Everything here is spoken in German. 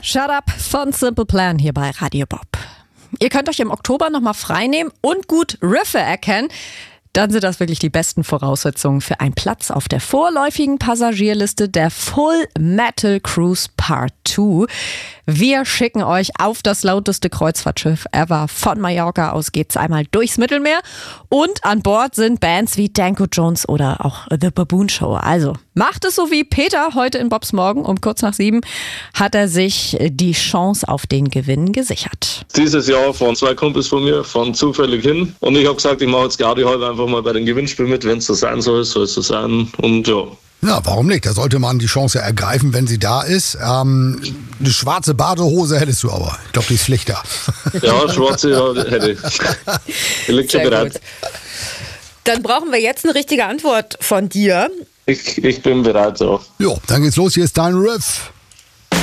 Shut Up von Simple Plan hier bei Radio Bob. Ihr könnt euch im Oktober nochmal freinehmen und gut Riffe erkennen. Dann sind das wirklich die besten Voraussetzungen für einen Platz auf der vorläufigen Passagierliste der Full Metal Cruise Part 2. Wir schicken euch auf das lauteste Kreuzfahrtschiff ever. Von Mallorca aus geht's einmal durchs Mittelmeer. Und an Bord sind Bands wie Danko Jones oder auch The Baboon Show. Also macht es so wie Peter heute in Bobs Morgen. Um kurz nach 7 hat er sich die Chance auf den Gewinn gesichert. Dieses Jahr fahren 2 Kumpels von mir, fahren zufällig hin. Und ich habe gesagt, ich mache jetzt Gaudi heute einfach mal bei den Gewinnspielen mit. Wenn es so sein soll, soll es so sein. Und ja. Ja, warum nicht? Da sollte man die Chance ergreifen, wenn sie da ist. Eine schwarze Badehose hättest du aber. Ich glaube, die ist Pflicht da. Ja, schwarze hätte ich. Die liegt schon bereit. Gut. Dann brauchen wir jetzt eine richtige Antwort von dir. Ich bin bereit auch. Jo, dann geht's los. Hier ist dein Riff.